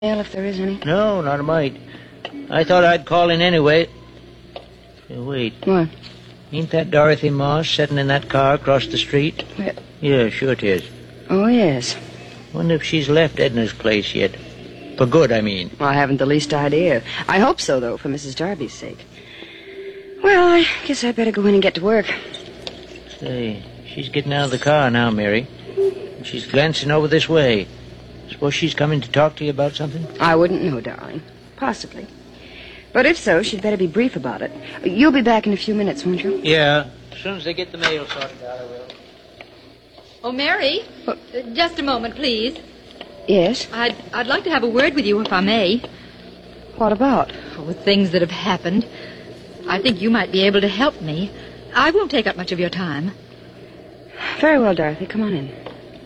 Well, if there is any. No, not a mite. I thought I'd call in anyway. Hey, wait. What? Ain't that Dorothy Moss sitting in that car across the street? Where? Yeah, sure it is. Oh, yes. Wonder if she's left Edna's place yet. For good, I mean. Well, I haven't the least idea. I hope so, though, for Mrs. Darby's sake. Well, I guess I'd better go in and get to work. Say, she's getting out of the car now, Mary. And she's glancing over this way. Suppose she's coming to talk to you about something? I wouldn't know, darling. Possibly. But if so, she'd better be brief about it. You'll be back in a few minutes, won't you? Yeah. As soon as they get the mail sorted out, I will. Oh, Mary, just a moment, please. Yes? I'd like to have a word with you, if I may. What about? Oh, things that have happened. I think you might be able to help me. I won't take up much of your time. Very well, Dorothy. Come on in.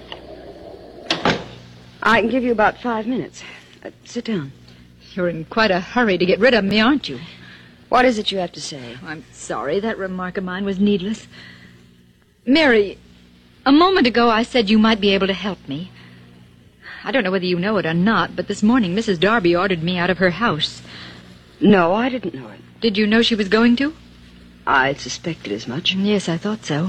I can give you about 5 minutes. Sit down. You're in quite a hurry to get rid of me, aren't you? What is it you have to say? I'm sorry. That remark of mine was needless. Mary, a moment ago I said you might be able to help me. I don't know whether you know it or not, but this morning Mrs. Darby ordered me out of her house. No, I didn't know it. Did you know she was going to? I suspected as much. Yes, I thought so.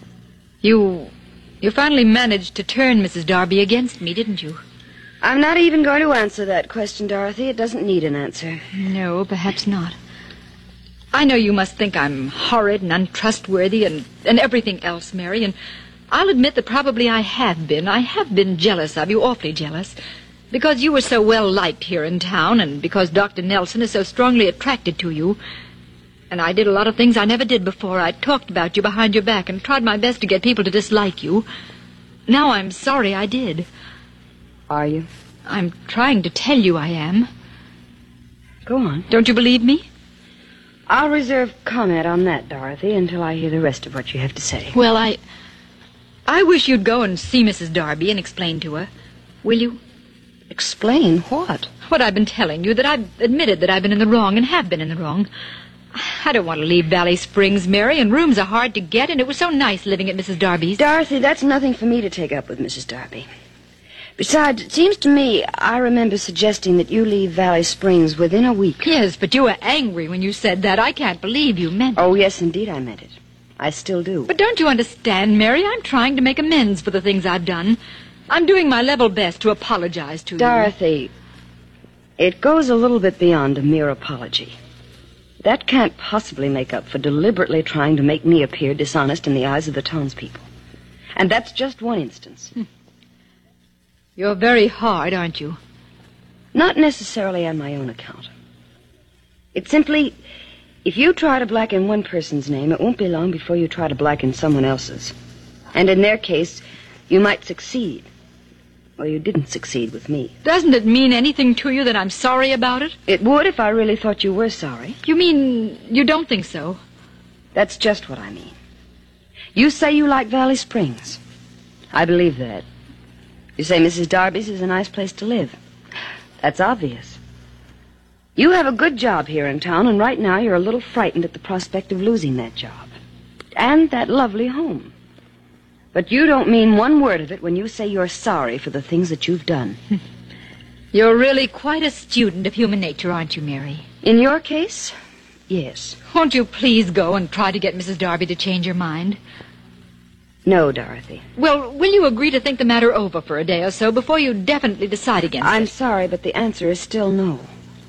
You finally managed to turn Mrs. Darby against me, didn't you? I'm not even going to answer that question, Dorothy. It doesn't need an answer. No, perhaps not. I know you must think I'm horrid and untrustworthy and everything else, Mary, and I'll admit that probably I have been. I have been jealous of you, awfully jealous, because you were so well liked here in town and because Dr. Nelson is so strongly attracted to you. And I did a lot of things I never did before. I talked about you behind your back and tried my best to get people to dislike you. Now I'm sorry I did. Are you? I'm trying to tell you I am. Go on. Don't you believe me? I'll reserve comment on that, Dorothy, until I hear the rest of what you have to say. Well, I wish you'd go and see Mrs. Darby and explain to her. Will you? Explain what? What I've been telling you, that I've admitted that I've been in the wrong and have been in the wrong. I don't want to leave Valley Springs, Mary, and rooms are hard to get, and it was so nice living at Mrs. Darby's. Dorothy, that's nothing for me to take up with Mrs. Darby. Besides, it seems to me I remember suggesting that you leave Valley Springs within a week. Yes, but you were angry when you said that. I can't believe you meant it. Oh, yes, indeed I meant it. I still do. But don't you understand, Mary? I'm trying to make amends for the things I've done. I'm doing my level best to apologize to you. Dorothy, it goes a little bit beyond a mere apology. That can't possibly make up for deliberately trying to make me appear dishonest in the eyes of the townspeople. And that's just one instance. You're very hard, aren't you? Not necessarily on my own account. It's simply, if you try to blacken one person's name, it won't be long before you try to blacken someone else's. And in their case, you might succeed. Well, you didn't succeed with me. Doesn't it mean anything to you that I'm sorry about it? It would if I really thought you were sorry. You mean you don't think so? That's just what I mean. You say you like Valley Springs. I believe that. You say Mrs. Darby's is a nice place to live. That's obvious. You have a good job here in town, and right now you're a little frightened at the prospect of losing that job. And that lovely home. But you don't mean one word of it when you say you're sorry for the things that you've done. You're really quite a student of human nature, aren't you, Mary? In your case, yes. Won't you please go and try to get Mrs. Darby to change her mind? No, Dorothy. Well, will you agree to think the matter over for a day or so before you definitely decide against it? I'm sorry, but the answer is still no.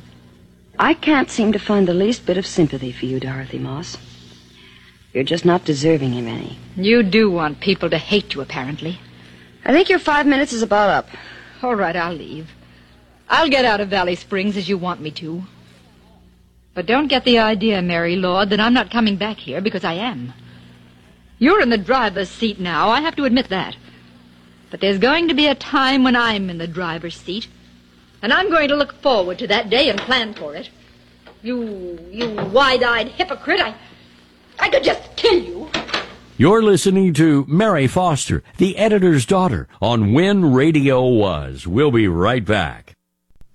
I can't seem to find the least bit of sympathy for you, Dorothy Moss. You're just not deserving of any. You do want people to hate you, apparently. I think your 5 minutes is about up. All right, I'll leave. I'll get out of Valley Springs as you want me to. But don't get the idea, Mary Lord, that I'm not coming back here, because I am. You're in the driver's seat now, I have to admit that. But there's going to be a time when I'm in the driver's seat. And I'm going to look forward to that day and plan for it. You wide-eyed hypocrite, I could just kill you. You're listening to Mary Foster, the editor's daughter, on When Radio Was. We'll be right back.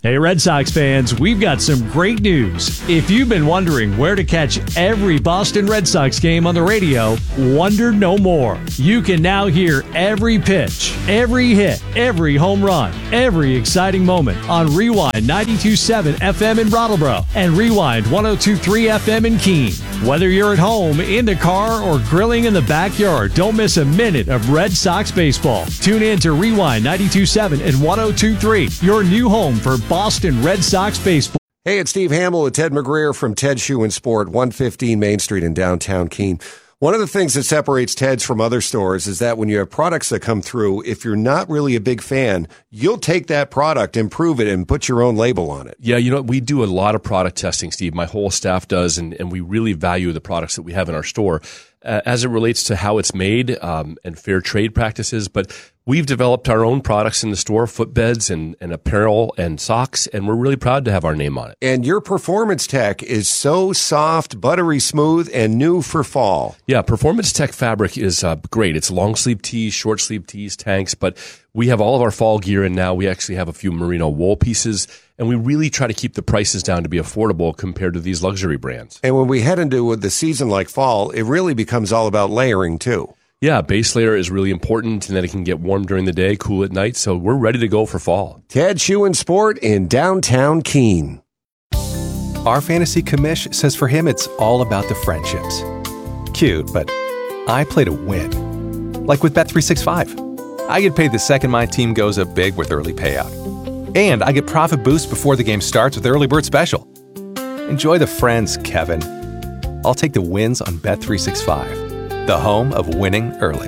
Hey, Red Sox fans, we've got some great news. If you've been wondering where to catch every Boston Red Sox game on the radio, wonder no more. You can now hear every pitch, every hit, every home run, every exciting moment on Rewind 92.7 FM in Brattleboro and Rewind 102.3 FM in Keene. Whether you're at home, in the car, or grilling in the backyard, don't miss a minute of Red Sox baseball. Tune in to Rewind 92.7 and 102.3, your new home for Boston Red Sox baseball. Hey, it's Steve Hamill with Ted McGreer from Ted Shoe and Sport, 115 Main Street in downtown Keene. One of the things that separates Ted's from other stores is that when you have products that come through, if you're not really a big fan, you'll take that product, improve it, and put your own label on it. Yeah, we do a lot of product testing, Steve. My whole staff does, and we really value the products that we have in our store as it relates to how it's made and fair trade practices. But we've developed our own products in the store, footbeds and apparel and socks, and we're really proud to have our name on it. And your Performance Tech is so soft, buttery smooth, and new for fall. Yeah, Performance Tech fabric is great. It's long sleeve tees, short sleeve tees, tanks, but we have all of our fall gear in now. We actually have a few merino wool pieces, and we really try to keep the prices down to be affordable compared to these luxury brands. And when we head into the season like fall, it really becomes all about layering too. Yeah, base layer is really important, and that it can get warm during the day, cool at night, so we're ready to go for fall. Ted Shoe and Sport in downtown Keene. Our fantasy commish says for him it's all about the friendships. Cute, but I play to win. Like with Bet365. I get paid the second my team goes up big with early payout. And I get profit boost before the game starts with Early Bird Special. Enjoy the friends, Kevin. I'll take the wins on Bet365, the home of winning early.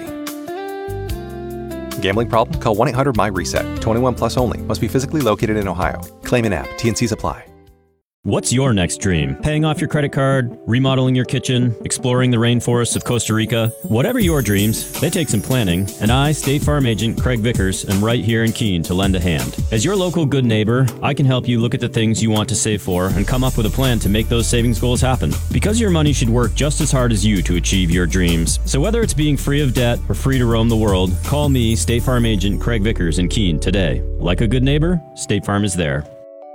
Gambling problem? Call 1-800-MY-RESET. 21 plus only. Must be physically located in Ohio. Claim in app. T&Cs apply. What's your next dream? Paying off your credit card, remodeling your kitchen, exploring the rainforests of Costa Rica? Whatever your dreams, they take some planning, and I, State Farm Agent Craig Vickers, am right here in Keene to lend a hand. As your local good neighbor, I can help you look at the things you want to save for and come up with a plan to make those savings goals happen. Because your money should work just as hard as you to achieve your dreams. So whether it's being free of debt or free to roam the world, call me, State Farm Agent Craig Vickers in Keene today. Like a good neighbor, State Farm is there.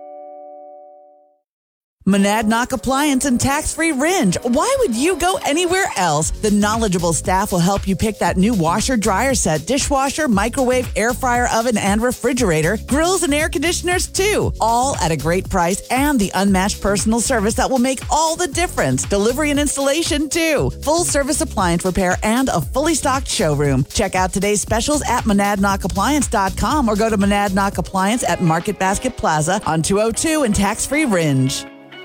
Monadnock Appliance and Tax-Free Ringe. Why would you go anywhere else? The knowledgeable staff will help you pick that new washer, dryer set, dishwasher, microwave, air fryer, oven, and refrigerator, grills and air conditioners too. All at a great price and the unmatched personal service that will make all the difference. Delivery and installation too. Full service appliance repair and a fully stocked showroom. Check out today's specials at monadnockappliance.com or go to Monadnock Appliance at Market Basket Plaza on 202 and Tax-Free Ringe.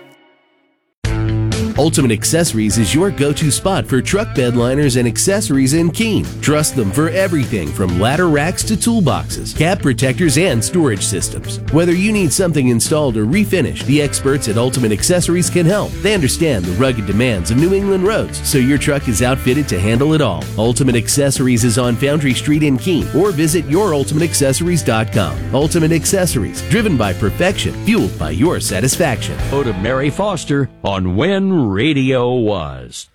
Ultimate Accessories is your go-to spot for truck bed liners and accessories in Keene. Trust them for everything from ladder racks to toolboxes, cab protectors, and storage systems. Whether you need something installed or refinished, the experts at Ultimate Accessories can help. They understand the rugged demands of New England roads, so your truck is outfitted to handle it all. Ultimate Accessories is on Foundry Street in Keene, or visit yourultimateaccessories.com. Ultimate Accessories, driven by perfection, fueled by your satisfaction. Go to Mary Foster on When Radio Was.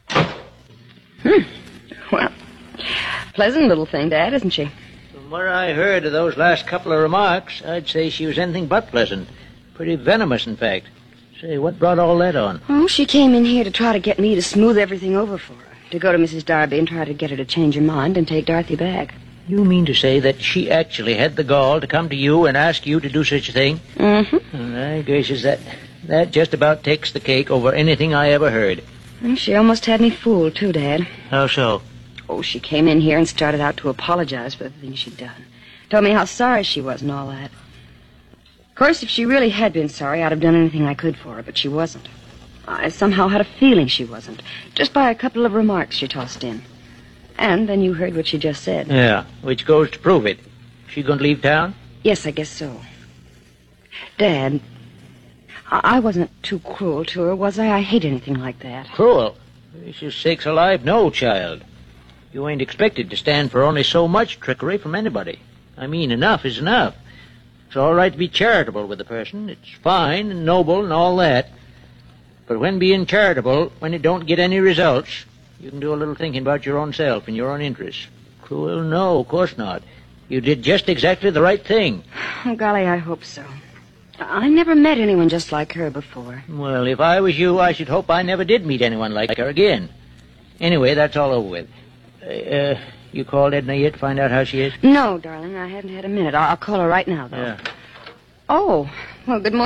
Well, pleasant little thing, Dad, isn't she? From what I heard of those last couple of remarks, I'd say she was anything but pleasant. Pretty venomous, in fact. Say, what brought all that on? Oh, she came in here to try to get me to smooth everything over for her. To go to Mrs. Darby and try to get her to change her mind and take Dorothy back. You mean to say that she actually had the gall to come to you and ask you to do such a thing? Mm-hmm. My gracious, that just about takes the cake over anything I ever heard. And she almost had me fooled, too, Dad. How so? Oh, she came in here and started out to apologize for the things she'd done. Told me how sorry she was and all that. Of course, if she really had been sorry, I'd have done anything I could for her, but she wasn't. I somehow had a feeling she wasn't, just by a couple of remarks she tossed in. And then you heard what she just said. Yeah, which goes to prove it. She going to leave town? Yes, I guess so. Dad, I wasn't too cruel to her, was I? I hate anything like that. Cruel? Gracious sakes alive, no, child. You ain't expected to stand for only so much trickery from anybody. I mean, enough is enough. It's all right to be charitable with a person. It's fine and noble and all that. But when being charitable, when it don't get any results, you can do a little thinking about your own self and your own interests. Cruel? No, of course not. You did just exactly the right thing. Oh, golly, I hope so. I never met anyone just like her before. Well, if I was you, I should hope I never did meet anyone like her again. Anyway, that's all over with. You called Edna yet to find out how she is? No, darling, I haven't had a minute. I'll call her right now, though. Yeah. Oh, well, good morning.